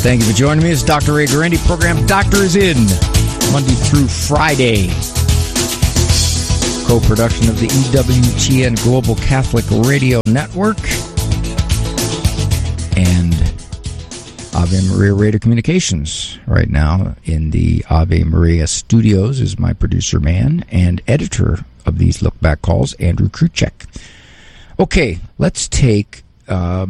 Thank you for joining me. It's Dr. Ray Guarendi. Program Doctor is In, Monday through Friday. Co-production of the EWTN Global Catholic Radio Network and Ave Maria Radio Communications. Right now in the Ave Maria studios is my producer man and editor of these Look Back Calls, Andrew Kruchek. Okay, let's take... now,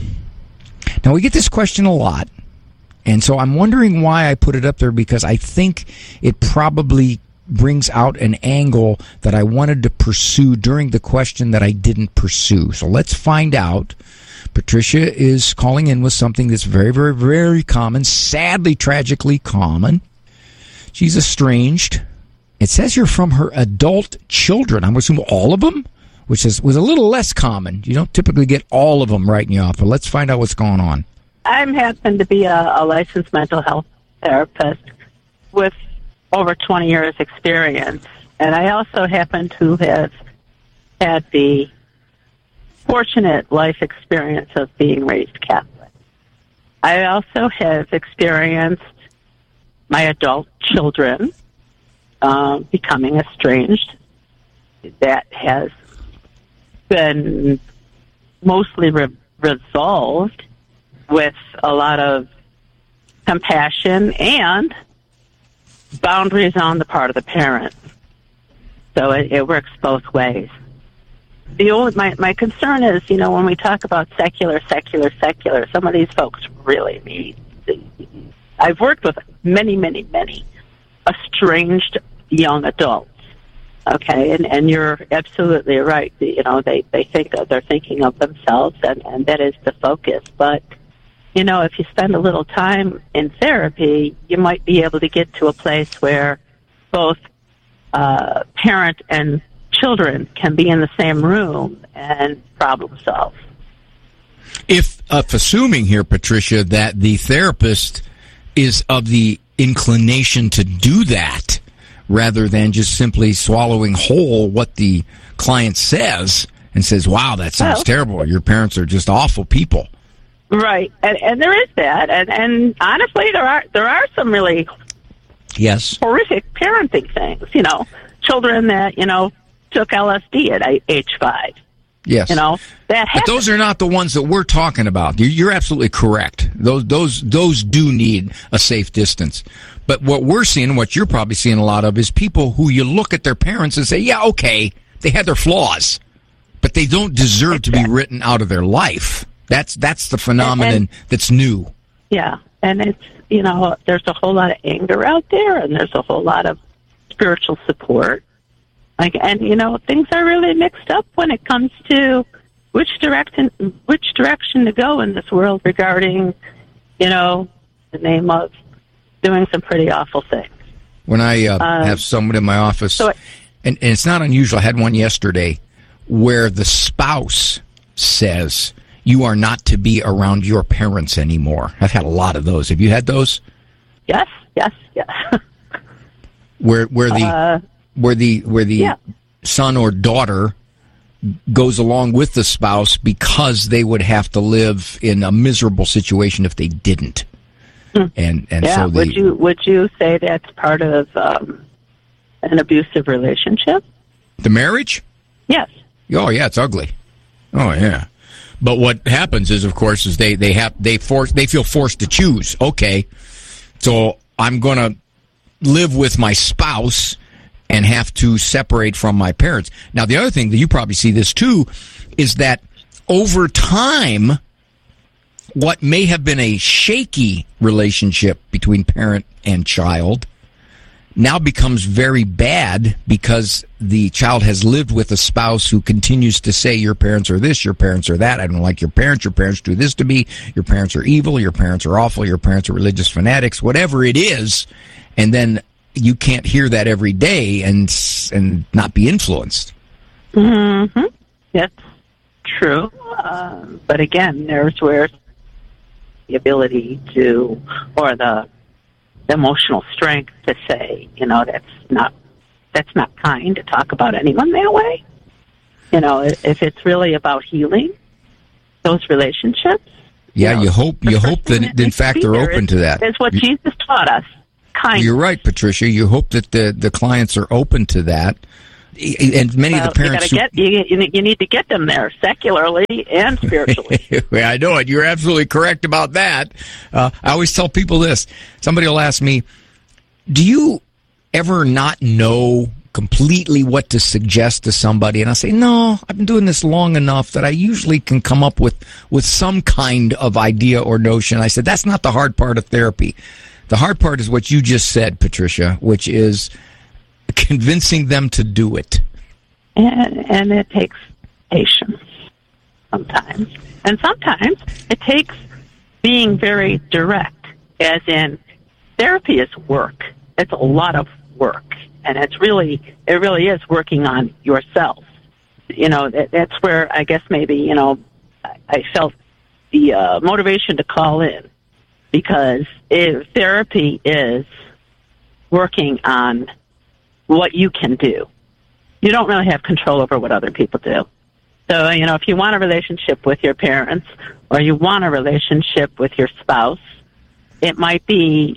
we get this question a lot, and so I'm wondering why I put it up there, because I think it probably brings out an angle that I wanted to pursue during the question that I didn't pursue. So let's find out. Patricia is calling in with something that's very, very, very common, sadly, tragically common. She's estranged. It says you're from her adult children. I'm assuming all of them, which was a little less common. You don't typically get all of them writing you off, but let's find out what's going on. I happen to be a licensed mental health therapist with over 20 years experience, and I also happen to have had the fortunate life experience of being raised Catholic. I also have experienced my adult children becoming estranged. That has been mostly resolved with a lot of compassion and boundaries on the part of the parent. So it works both ways. My concern is, when we talk about secular, some of these folks really need... I've worked with many, many, many estranged young adults. Okay, and you're absolutely right. They they're thinking of themselves, and that is the focus. But if you spend a little time in therapy, you might be able to get to a place where both parent and children can be in the same room and problem solve. If assuming here, Patricia, that the therapist is of the inclination to do that, rather than just simply swallowing whole what the client says and says, wow, that sounds terrible. Your parents are just awful people. Right. And there is that. And honestly, there are some really horrific parenting things, children that, took LSD at age 5. Yes. That happens. But those are not the ones that we're talking about. You're absolutely correct. Those do need a safe distance. But what we're seeing, what you're probably seeing a lot of, is people who you look at their parents and say, yeah, okay, they had their flaws, but they don't deserve to be written out of their life. That's the phenomenon that's new. Yeah, and it's, there's a whole lot of anger out there, and there's a whole lot of spiritual support. Things are really mixed up when it comes to which direction to go in this world regarding, the name of doing some pretty awful things. When I have someone in my office, and it's not unusual, I had one yesterday where the spouse says, you are not to be around your parents anymore. I've had a lot of those. Have you had those? Yes. Where the son or daughter goes along with the spouse because they would have to live in a miserable situation if they didn't. And so would you say that's part of an abusive relationship? The marriage? Yes. Oh yeah, it's ugly. Oh yeah. But what happens is, of course, is they feel forced to choose. Okay, so I'm going to live with my spouse and have to separate from my parents. Now, the other thing that you probably see this too is that over time, what may have been a shaky relationship between parent and child now becomes very bad because the child has lived with a spouse who continues to say, your parents are this, your parents are that, I don't like your parents do this to me, your parents are evil, your parents are awful, your parents are religious fanatics, whatever it is, and then you can't hear that every day and not be influenced. Mm-hmm. That's true. But again, there's where the ability to, or the emotional strength to say, that's not kind to talk about anyone that way. If it's really about healing those relationships, Yeah, you hope that in fact they're open to that. It's what Jesus taught us. Kindness. You're right, Patricia. You hope that the clients are open to that. And many of the parents... You need to get them there, secularly and spiritually. I know it. You're absolutely correct about that. I always tell people this. Somebody will ask me, do you ever not know completely what to suggest to somebody? And I say, no, I've been doing this long enough that I usually can come up with some kind of idea or notion. I said, that's not the hard part of therapy. The hard part is what you just said, Patricia, which is convincing them to do it. And it takes patience sometimes. And sometimes it takes being very direct, as in therapy is work. It's a lot of work. And it really is working on yourself. That's where I guess maybe, I felt the motivation to call in, because therapy is working on what you can do. You don't really have control over what other people do. So, if you want a relationship with your parents or you want a relationship with your spouse, it might be,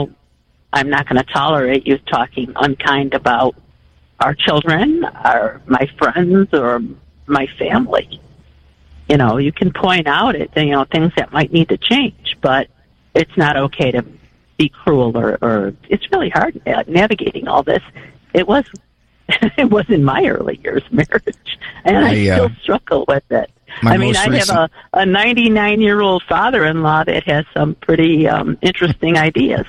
I'm not going to tolerate you talking unkind about our children, my friends, or my family. You can point out things that might need to change, but it's not okay to be cruel or it's really hard navigating all this. It was in my early years of marriage, and I still struggle with it. I have a 99-year-old father-in-law that has some pretty interesting ideas.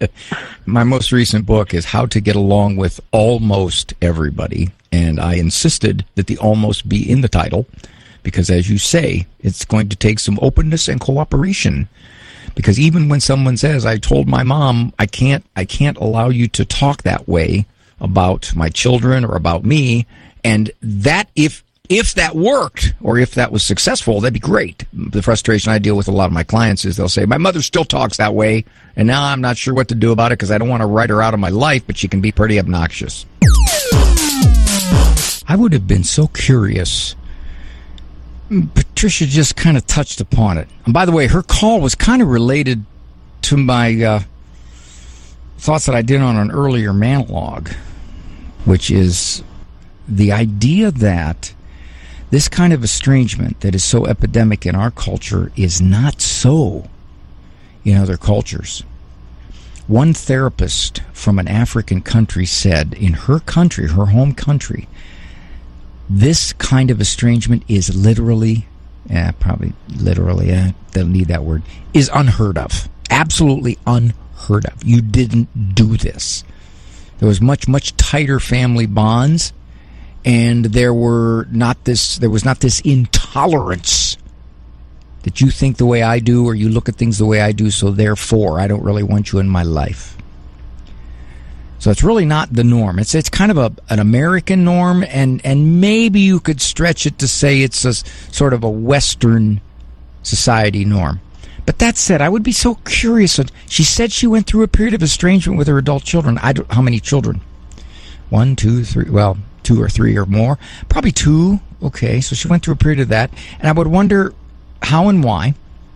My most recent book is How to Get Along with Almost Everybody, and I insisted that the almost be in the title because, as you say, it's going to take some openness and cooperation. Because even when someone says, I told my mom, I can't allow you to talk that way about my children or about me, and that if that worked or if that was successful, that'd be great. The frustration I deal with a lot of my clients is they'll say, my mother still talks that way, and now I'm not sure what to do about it because I don't want to write her out of my life, but she can be pretty obnoxious. I would have been so curious. Patricia just kind of touched upon it. And by the way, her call was kind of related to my thoughts that I did on an earlier monologue, which is the idea that this kind of estrangement that is so epidemic in our culture is not so in other cultures. One therapist from an African country said in her country, her home country, this kind of estrangement is literally, they'll need that word, is unheard of. Absolutely unheard of. You didn't do this. There was much, much tighter family bonds, and there was not this intolerance that you think the way I do or you look at things the way I do, so therefore I don't really want you in my life. So it's really not the norm. It's kind of an American norm, and maybe you could stretch it to say it's a sort of a Western society norm. But that said, I would be so curious. She said she went through a period of estrangement with her adult children. How many children? 1, 2, 3. Well, 2 or 3 or more. Probably 2. Okay, so she went through a period of that. And I would wonder how and why.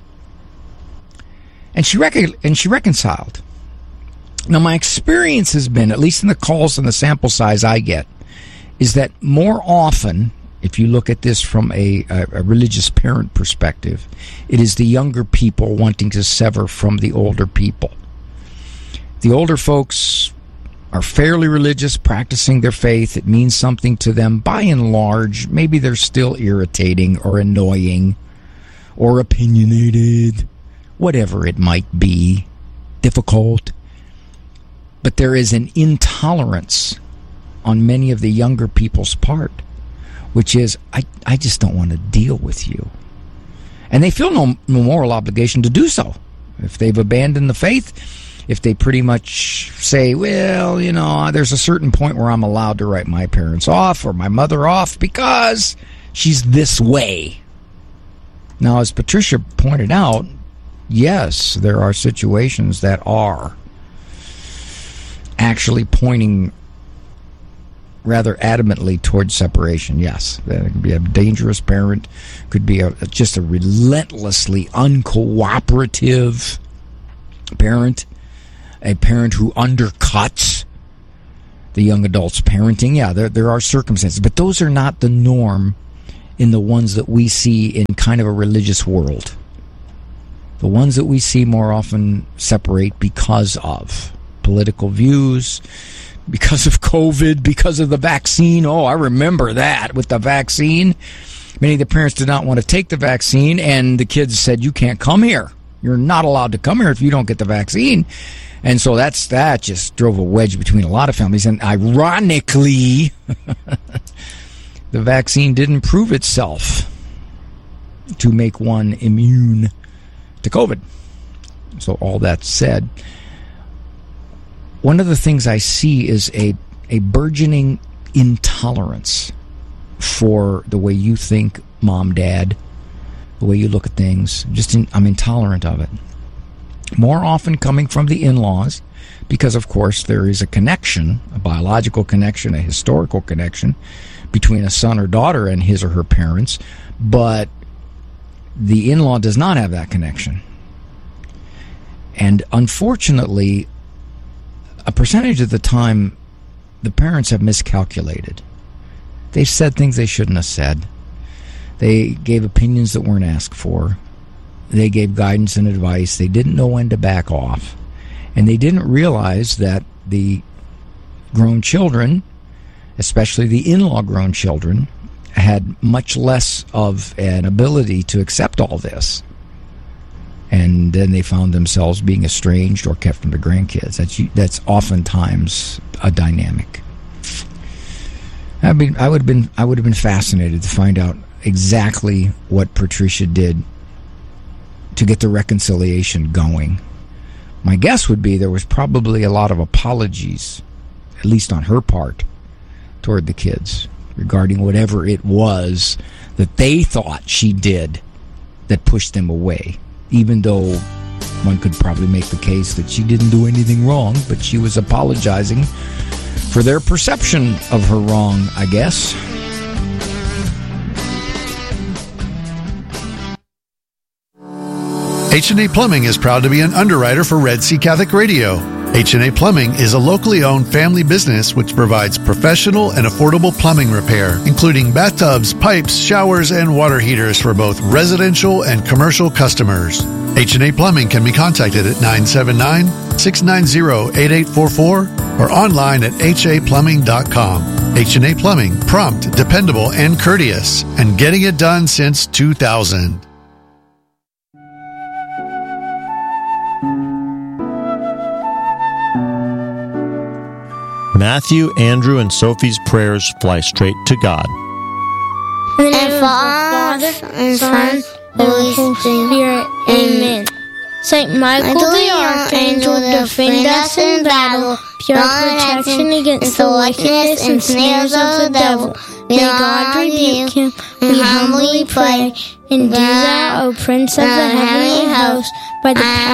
And she reconciled. Now, my experience has been, at least in the calls and the sample size I get, is that more often, if you look at this from a religious parent perspective, it is the younger people wanting to sever from the older people. The older folks are fairly religious, practicing their faith. It means something to them. By and large, maybe they're still irritating or annoying or opinionated, whatever it might be, difficult. But there is an intolerance on many of the younger people's part, which is, I just don't want to deal with you. And they feel no moral obligation to do so. If they've abandoned the faith, if they pretty much say, well, there's a certain point where I'm allowed to write my parents off or my mother off because she's this way. Now, as Patricia pointed out, yes, there are situations that are actually pointing rather adamantly towards separation. Yes, that could be a dangerous parent, could be just a relentlessly uncooperative parent, a parent who undercuts the young adult's parenting. Yeah, there are circumstances, but those are not the norm in the ones that we see in kind of a religious world. The ones that we see more often separate because of political views, because of COVID, because of the vaccine. Oh, I remember that with the vaccine. Many of the parents did not want to take the vaccine, and the kids said, you can't come here. You're not allowed to come here if you don't get the vaccine. And so that just drove a wedge between a lot of families. And ironically, the vaccine didn't prove itself to make one immune to COVID. So all that said, one of the things I see is a burgeoning intolerance for the way you think, mom, dad, the way you look at things. I'm intolerant of it. More often coming from the in-laws, because of course there is a connection, a biological connection, a historical connection between a son or daughter and his or her parents, but the in-law does not have that connection. And unfortunately, a percentage of the time, the parents have miscalculated. They've said things they shouldn't have said. They gave opinions that weren't asked for. They gave guidance and advice. They didn't know when to back off. And they didn't realize that the grown children, especially the in-law grown children, had much less of an ability to accept all this. And then they found themselves being estranged or kept from the grandkids. That's oftentimes a dynamic. I would have been fascinated to find out exactly what Patricia did to get the reconciliation going. My guess would be there was probably a lot of apologies, at least on her part, toward the kids regarding whatever it was that they thought she did that pushed them away. Even though one could probably make the case that she didn't do anything wrong, but she was apologizing for their perception of her wrong, I guess. H&A Plumbing is proud to be an underwriter for Red Sea Catholic Radio. H&A Plumbing is a locally owned family business which provides professional and affordable plumbing repair, including bathtubs, pipes, showers, and water heaters for both residential and commercial customers. H&A Plumbing can be contacted at 979-690-8844 or online at haplumbing.com. H&A Plumbing, prompt, dependable, and courteous, and getting it done since 2000. Matthew, Andrew, and Sophie's prayers fly straight to God. In the name of the Father, and Son, Holy Spirit. Amen. Saint Michael the Archangel, defend us in battle. Pure protection against the wickedness and snares of the devil. May God rebuke him, we humbly pray. And do thou, O Prince of the heavenly host, by the power